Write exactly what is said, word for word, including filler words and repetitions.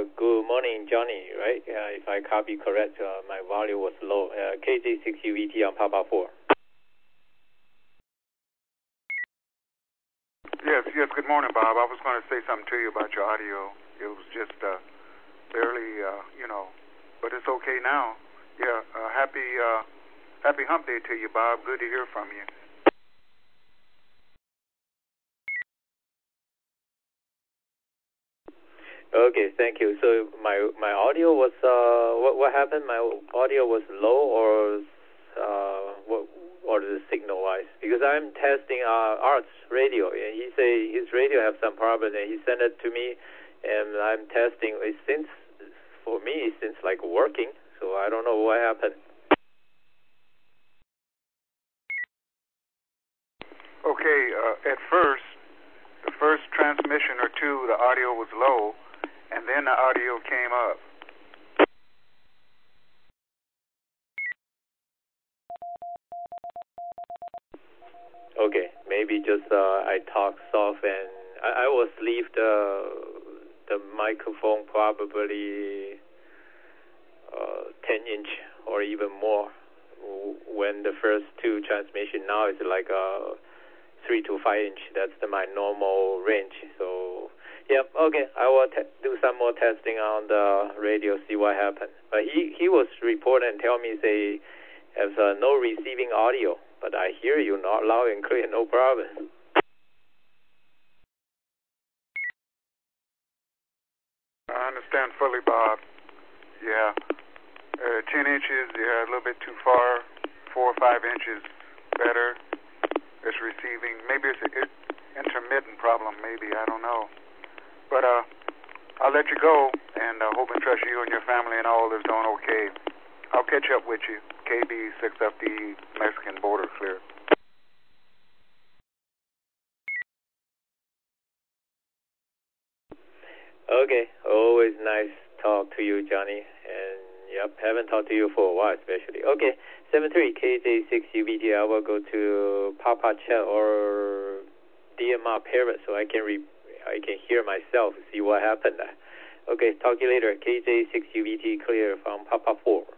good morning, Johnny, right? Uh, if I copy correct, uh, my volume was low. Uh, K J six U V T on Papa four. Yes, yes, good morning, Bob. I was going to say something to you about your audio. It was just uh, barely, uh, you know, but it's okay now. Yeah, uh, happy, uh, happy hump day to you, Bob. Good to hear from you. Okay, thank you. So my my audio was uh what what happened? My audio was low or uh what or the signal wise? Because I'm testing uh Art's radio and he say his radio have some problem and he sent it to me and I'm testing. It seems for me it seems like working. So I don't know what happened. Okay, uh, at first, the first transmission or two, the audio was low. And then the audio came up. Okay, maybe just uh, I talk soft and I, I will leave the the microphone probably uh, ten inch or even more. When the first two transmission now is like a three to five inch. That's the, my normal range. So. Yep, okay, I will te- do some more testing on the radio, see what happened. But he, he was reporting and tell me, say, has uh, no receiving audio. But I hear you not loud and clear, no problem. I understand fully, Bob. Yeah, uh, ten inches, yeah, a little bit too far. Four or five inches, better. It's receiving. Maybe it's an intermittent problem, maybe, I don't know. But uh, I'll let you go, and I uh, hope and trust you and your family and all is doing okay. I'll catch up with you. K B six F D Mexican border clear. Okay, always nice talk to you, Johnny. And yep, haven't talked to you for a while, especially. Okay, seven three K J six U V T. I will go to Papa Chat or D M R Parrot so I can re. I can hear myself, see what happened. Okay, talk to you later. K J six U V T clear from Papa four.